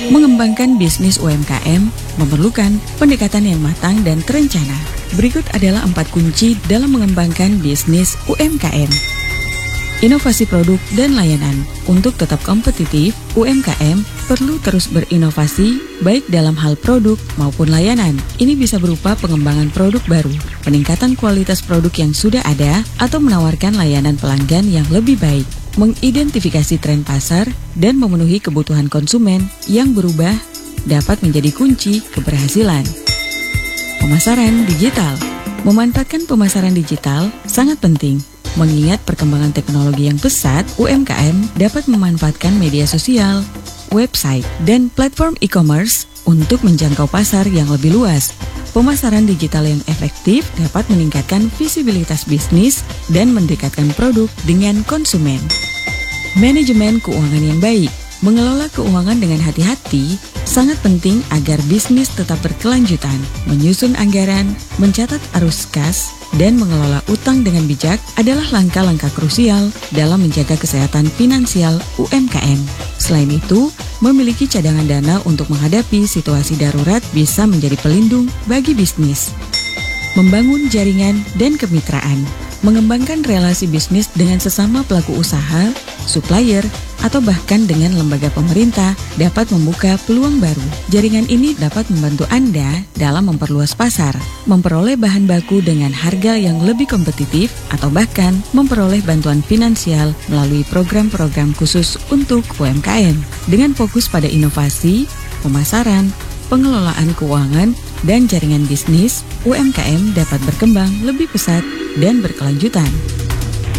Mengembangkan bisnis UMKM memerlukan pendekatan yang matang dan terencana. Berikut adalah 4 kunci dalam mengembangkan bisnis UMKM. Inovasi produk dan layanan. Untuk tetap kompetitif, UMKM perlu terus berinovasi baik dalam hal produk maupun layanan. Ini bisa berupa pengembangan produk baru, peningkatan kualitas produk yang sudah ada, atau menawarkan layanan pelanggan yang lebih baik. Mengidentifikasi tren pasar dan memenuhi kebutuhan konsumen yang berubah dapat menjadi kunci keberhasilan. Pemasaran digital. Memanfaatkan pemasaran digital sangat penting. Mengingat perkembangan teknologi yang pesat, UMKM dapat memanfaatkan media sosial, website, dan platform e-commerce untuk menjangkau pasar yang lebih luas. Pemasaran digital yang efektif dapat meningkatkan visibilitas bisnis dan mendekatkan produk dengan konsumen. Manajemen keuangan yang baik. Mengelola keuangan dengan hati-hati sangat penting agar bisnis tetap berkelanjutan. Menyusun anggaran, mencatat arus kas, dan mengelola utang dengan bijak adalah langkah-langkah krusial dalam menjaga kesehatan finansial UMKM. Selain itu, memiliki cadangan dana untuk menghadapi situasi darurat bisa menjadi pelindung bagi bisnis. Membangun jaringan dan kemitraan. Mengembangkan relasi bisnis dengan sesama pelaku usaha, supplier, atau bahkan dengan lembaga pemerintah dapat membuka peluang baru. Jaringan ini dapat membantu Anda dalam memperluas pasar, memperoleh bahan baku dengan harga yang lebih kompetitif, atau bahkan memperoleh bantuan finansial melalui program-program khusus untuk UMKM. Dengan fokus pada inovasi, pemasaran, pengelolaan keuangan, dan jaringan bisnis, UMKM dapat berkembang lebih pesat dan berkelanjutan.